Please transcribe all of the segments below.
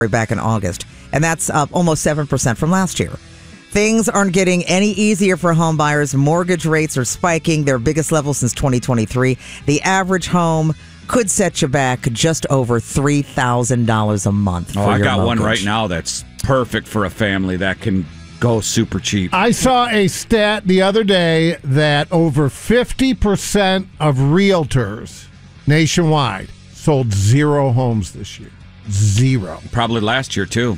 back in August, and that's up almost 7% from last year. Things aren't getting any easier for home buyers. Mortgage rates are spiking, their biggest level since 2023. The average home could set you back just over $3,000 a month. I got one right now that's perfect for a family that can go super cheap. I saw a stat the other day that over 50% of realtors nationwide sold 0 homes this year. 0. Probably last year too.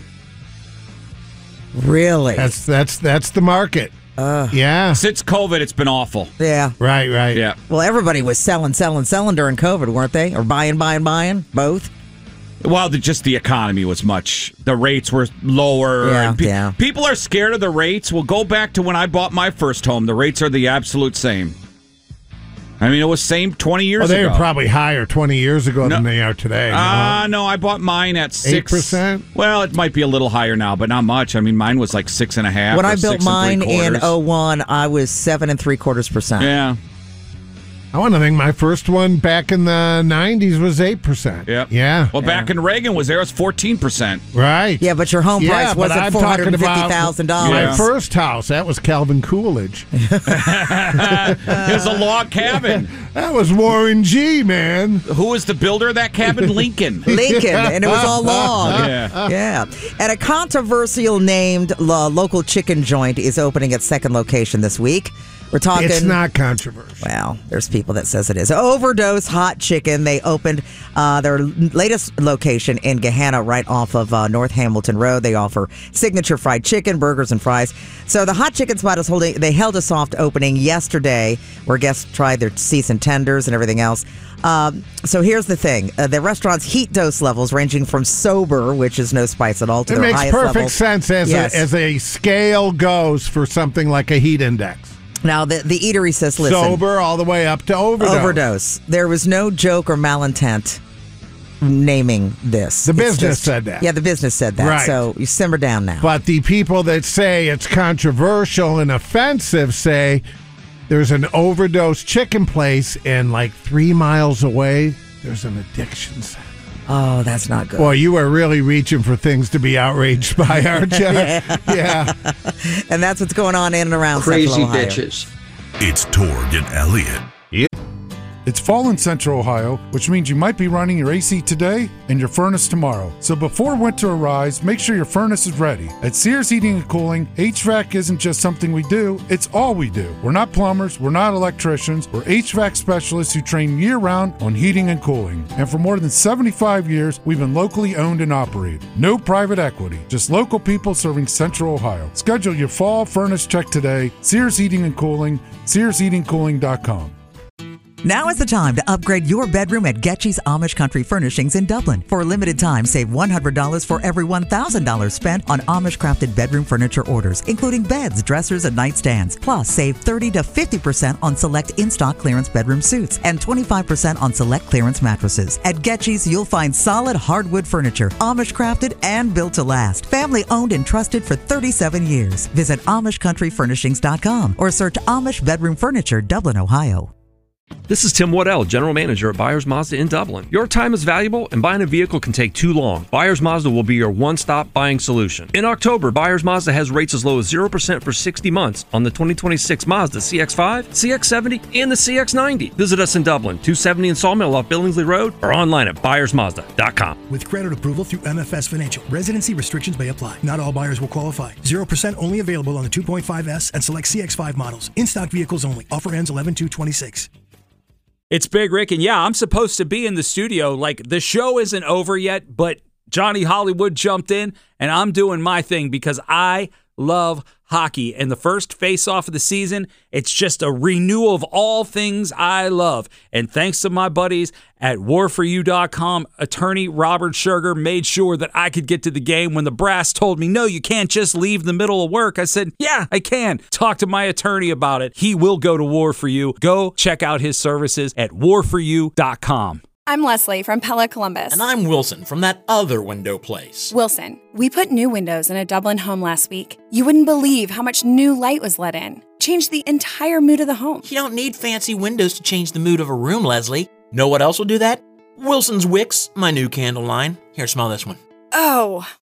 Really? That's the market. Yeah. Since COVID, it's been awful. Yeah. Right. Yeah. Well, everybody was selling during COVID, weren't they? Or buying, both? Well, the economy was the rates were lower. Yeah, People are scared of the rates. Well, go back to when I bought my first home. The rates are the absolute same. I mean, it was same 20 years ago. They were probably higher 20 years ago than they are today. No, I bought mine at 8%? Well, it might be a little higher now, but not much. I mean, mine was like 6.5%. When I built mine in 2001, I was 7.75%. Yeah. I want to think my first one back in the 90s was 8%. Yep. Yeah. Well, back in Reagan was there, it was 14%. Right. Yeah, but your home price wasn't $450,000. My first house, that was Calvin Coolidge. It was a log cabin. That was Warren G., man. Who was the builder of that cabin? Lincoln, and it was all log. Yeah. And a controversial named local chicken joint is opening its second location this week. We're talking. It's not controversial. Well, there's people that says it is. Overdose Hot Chicken. They opened their latest location in Gahanna, right off of North Hamilton Road. They offer signature fried chicken, burgers, and fries. So the Hot Chicken spot they held a soft opening yesterday, where guests tried their seasoned tenders and everything else. So here's the thing: the restaurant's heat dose levels ranging from sober, which is no spice at all, to their highest level. It makes perfect sense as a scale goes for something like a heat index. Now, the eatery says, listen. Sober all the way up to overdose. There was no joke or malintent naming this. The business said that. Yeah, the business said that. Right. So you simmer down now. But the people that say it's controversial and offensive say there's an overdose chicken place and like 3 miles away, there's an addiction center. Oh, that's not good. Boy, you are really reaching for things to be outraged by, aren't you? Yeah. And that's what's going on in and around Crazy Central Ohio. bitches. It's Torg and Elliott. It's fall in Central Ohio, which means you might be running your AC today and your furnace tomorrow. So before winter arrives, make sure your furnace is ready. At Sears Heating and Cooling, HVAC isn't just something we do, it's all we do. We're not plumbers, we're not electricians, we're HVAC specialists who train year-round on heating and cooling. And for more than 75 years, we've been locally owned and operated. No private equity, just local people serving Central Ohio. Schedule your fall furnace check today. Sears Heating and Cooling, SearsHeatingCooling.com. Now is the time to upgrade your bedroom at Getchy's Amish Country Furnishings in Dublin. For a limited time, save $100 for every $1,000 spent on Amish-crafted bedroom furniture orders, including beds, dressers, and nightstands. Plus, save 30 to 50% on select in-stock clearance bedroom suites and 25% on select clearance mattresses. At Getchy's, you'll find solid hardwood furniture, Amish-crafted and built to last. Family-owned and trusted for 37 years. Visit AmishCountryFurnishings.com or search Amish Bedroom Furniture, Dublin, Ohio. This is Tim Waddell, General Manager at Byers Mazda in Dublin. Your time is valuable and buying a vehicle can take too long. Byers Mazda will be your one-stop buying solution. In October, Byers Mazda has rates as low as 0% for 60 months on the 2026 Mazda CX-5, CX-70, and the CX-90. Visit us in Dublin, 270 in Sawmill off Billingsley Road, or online at byersmazda.com. With credit approval through MFS Financial, residency restrictions may apply. Not all buyers will qualify. 0% only available on the 2.5S and select CX-5 models. In-stock vehicles only. Offer ends 11/2/26. It's Big Rick, and yeah, I'm supposed to be in the studio. Like, the show isn't over yet, but Johnny Hollywood jumped in, and I'm doing my thing because I love hockey. And the first face-off of the season, it's just a renewal of all things I love. And thanks to my buddies at warforyou.com, attorney Robert Sugar made sure that I could get to the game. When the brass told me, no, you can't just leave the middle of work, I said, yeah, I can. Talk to my attorney about it. He will go to War For You. Go check out his services at warforyou.com. I'm Leslie from Pella Columbus. And I'm Wilson from that other window place. Wilson, we put new windows in a Dublin home last week. You wouldn't believe how much new light was let in. Changed the entire mood of the home. You don't need fancy windows to change the mood of a room, Leslie. Know what else will do that? Wilson's Wicks, my new candle line. Here, smell this one. Oh,